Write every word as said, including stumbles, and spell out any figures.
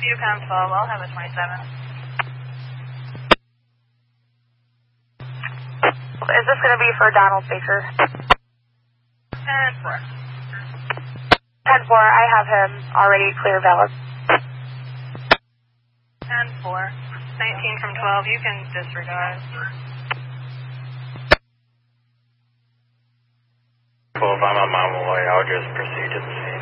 Yukon twelve, I'll have a twenty-seven. Is this going to be for Donald Baker? ten four. ten four, I have him already clear valid. ten four. nineteen from twelve, you can disregard. twelve, I'm on my way. I'll just proceed to the scene.